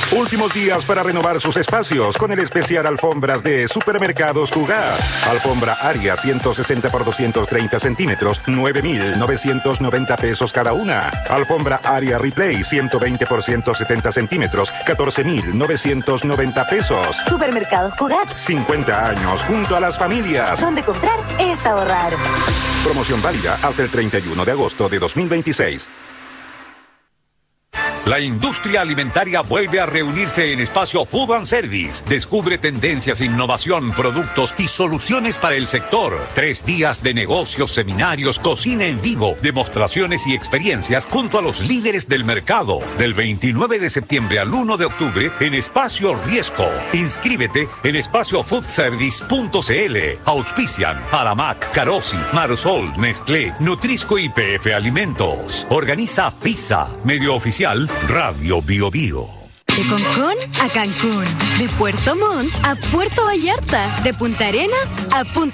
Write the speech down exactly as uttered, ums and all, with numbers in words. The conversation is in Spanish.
Últimos días para renovar sus espacios con el especial Alfombras de Supermercados Jugar. Alfombra Aria ciento sesenta por doscientos treinta centímetros, nueve mil novecientos noventa pesos cada una. Alfombra Aria Replay ciento veinte por ciento setenta centímetros, catorce mil novecientos noventa pesos. Supermercados Jugar. cincuenta años junto a las familias. Donde comprar es ahorrar. Promoción válida hasta el treinta y uno de agosto de dos mil veintiséis. La industria alimentaria vuelve a reunirse en Espacio Food and Service. Descubre tendencias, innovación, productos y soluciones para el sector. Tres días de negocios, seminarios, cocina en vivo, demostraciones y experiencias junto a los líderes del mercado. Del veintinueve de septiembre al uno de octubre en Espacio Riesco. Inscríbete en espacio food service punto c l. Auspician Aramac, Carosi, Marsol, Nestlé, Nutrisco y P F Alimentos. Organiza FISA, medio oficial Radio Bio Bio. De Concón a Cancún, de Puerto Montt a Puerto Vallarta, de Punta Arenas a Punta